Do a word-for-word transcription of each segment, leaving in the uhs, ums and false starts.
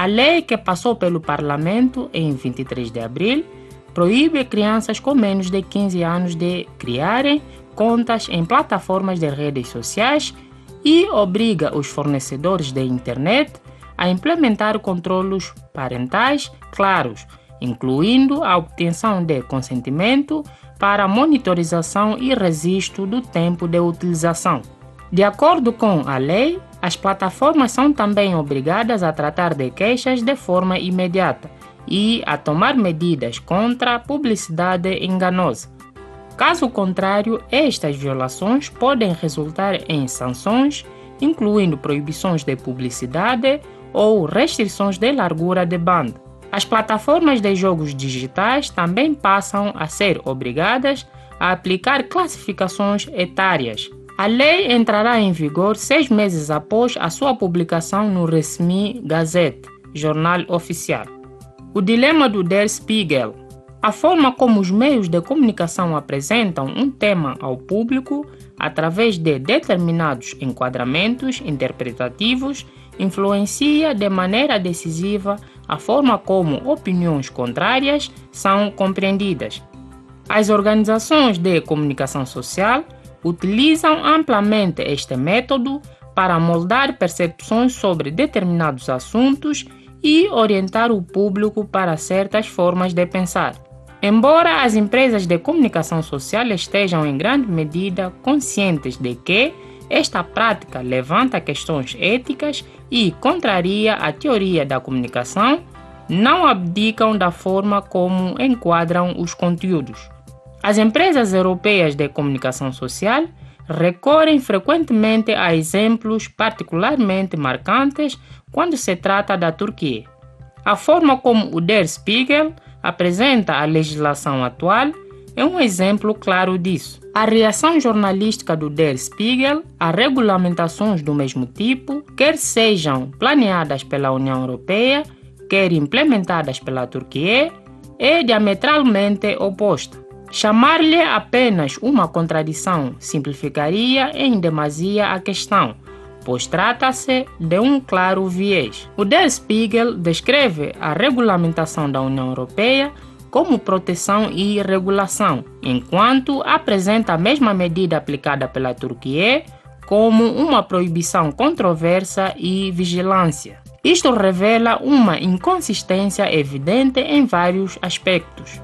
A lei que passou pelo Parlamento em vinte e três de abril proíbe crianças com menos de quinze anos de criarem contas em plataformas de redes sociais e obriga os fornecedores de internet a implementar controlos parentais claros, incluindo a obtenção de consentimento para monitorização e registro do tempo de utilização. De acordo com a lei, as plataformas são também obrigadas a tratar de queixas de forma imediata e a tomar medidas contra a publicidade enganosa. Caso contrário, estas violações podem resultar em sanções, incluindo proibições de publicidade ou restrições de largura de banda. As plataformas de jogos digitais também passam a ser obrigadas a aplicar classificações etárias. A lei entrará em vigor seis meses após a sua publicação no Resmi Gazette, jornal oficial. O dilema do Der Spiegel. A forma como os meios de comunicação apresentam um tema ao público através de determinados enquadramentos interpretativos influencia de maneira decisiva a forma como opiniões contrárias são compreendidas. As organizações de comunicação social utilizam amplamente este método para moldar percepções sobre determinados assuntos e orientar o público para certas formas de pensar. Embora as empresas de comunicação social estejam em grande medida conscientes de que esta prática levanta questões éticas e contraria a teoria da comunicação, não abdicam da forma como enquadram os conteúdos. As empresas europeias de comunicação social recorrem frequentemente a exemplos particularmente marcantes quando se trata da Turquia. A forma como o Der Spiegel apresenta a legislação atual é um exemplo claro disso. A reação jornalística do Der Spiegel a regulamentações do mesmo tipo, quer sejam planeadas pela União Europeia, quer implementadas pela Turquia, é diametralmente oposta. Chamar-lhe apenas uma contradição simplificaria em demasia a questão, pois trata-se de um claro viés. O Der Spiegel descreve a regulamentação da União Europeia como proteção e regulação, enquanto apresenta a mesma medida aplicada pela Turquia como uma proibição controversa e vigilância. Isto revela uma inconsistência evidente em vários aspectos.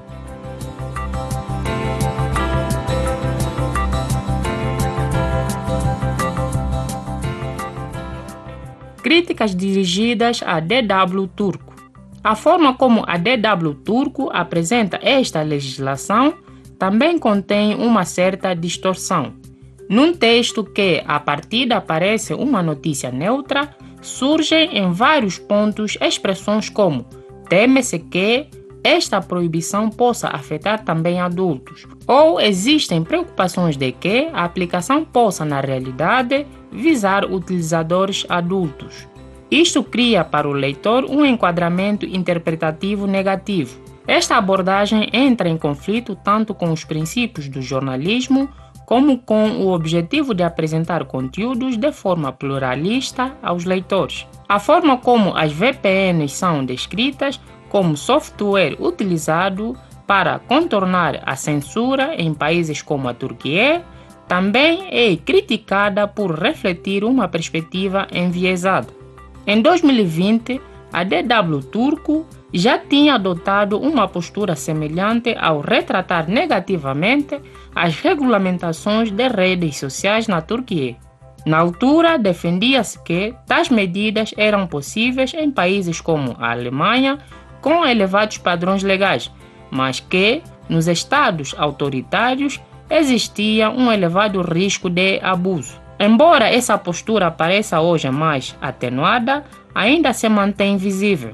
Críticas dirigidas a D W Turco. A forma como a D W Turco apresenta esta legislação também contém uma certa distorção. Num texto que, a partida, parece uma notícia neutra, surgem em vários pontos expressões como teme-se que esta proibição possa afetar também adultos, ou existem preocupações de que a aplicação possa, na realidade, visar utilizadores adultos. Isto cria para o leitor um enquadramento interpretativo negativo. Esta abordagem entra em conflito tanto com os princípios do jornalismo como com o objetivo de apresentar conteúdos de forma pluralista aos leitores. A forma como as V P Ns são descritas como software utilizado para contornar a censura em países como a Turquia também é criticada por refletir uma perspectiva enviesada. Em dois mil e vinte, a D W Turco já tinha adotado uma postura semelhante ao retratar negativamente as regulamentações de redes sociais na Turquia. Na altura, defendia-se que tais medidas eram possíveis em países como a Alemanha, com elevados padrões legais, mas que, nos estados autoritários, existia um elevado risco de abuso. Embora essa postura pareça hoje mais atenuada, ainda se mantém visível.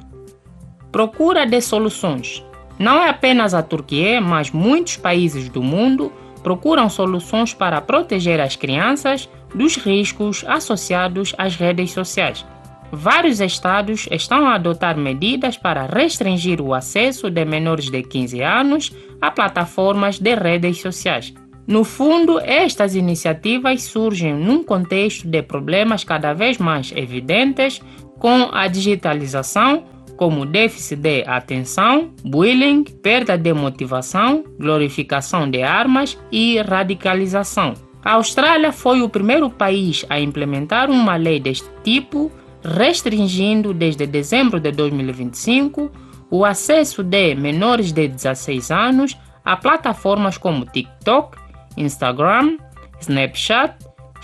Procura de soluções. Não é apenas a Turquia, mas muitos países do mundo procuram soluções para proteger as crianças dos riscos associados às redes sociais. Vários estados estão a adotar medidas para restringir o acesso de menores de quinze anos a plataformas de redes sociais. No fundo, estas iniciativas surgem num contexto de problemas cada vez mais evidentes com a digitalização, como déficit de atenção, bullying, perda de motivação, glorificação de armas e radicalização. A Austrália foi o primeiro país a implementar uma lei deste tipo, restringindo desde dezembro de dois mil e vinte e cinco o acesso de menores de dezesseis anos a plataformas como TikTok, Instagram, Snapchat,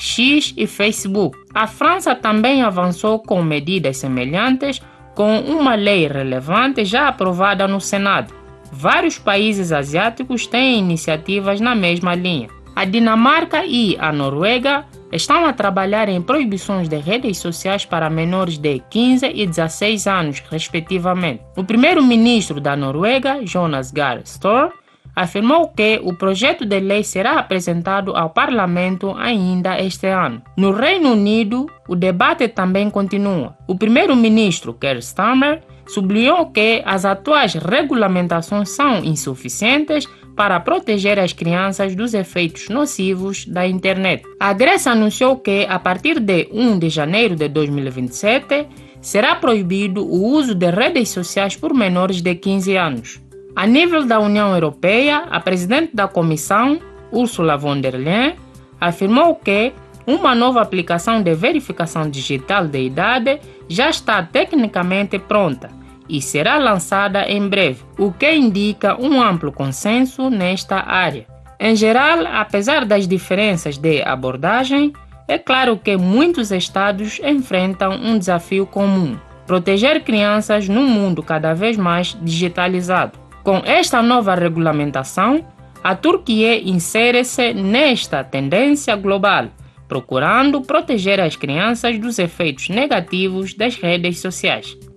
X e Facebook. A França também avançou com medidas semelhantes, com uma lei relevante já aprovada no Senado. Vários países asiáticos têm iniciativas na mesma linha. A Dinamarca e a Noruega estão a trabalhar em proibições de redes sociais para menores de quinze e dezesseis anos, respectivamente. O primeiro-ministro da Noruega, Jonas Gahr Støre, afirmou que o projeto de lei será apresentado ao parlamento ainda este ano. No Reino Unido, o debate também continua. O primeiro-ministro Keir Starmer sublinhou que as atuais regulamentações são insuficientes para proteger as crianças dos efeitos nocivos da internet. A Grécia anunciou que, a partir de primeiro de janeiro de dois mil e vinte e sete, será proibido o uso de redes sociais por menores de quinze anos. A nível da União Europeia, a presidente da Comissão, Ursula von der Leyen, afirmou que uma nova aplicação de verificação digital de idade já está tecnicamente pronta e será lançada em breve, o que indica um amplo consenso nesta área. Em geral, apesar das diferenças de abordagem, é claro que muitos estados enfrentam um desafio comum: proteger crianças num mundo cada vez mais digitalizado. Com esta nova regulamentação, a Turquia insere-se nesta tendência global, procurando proteger as crianças dos efeitos negativos das redes sociais.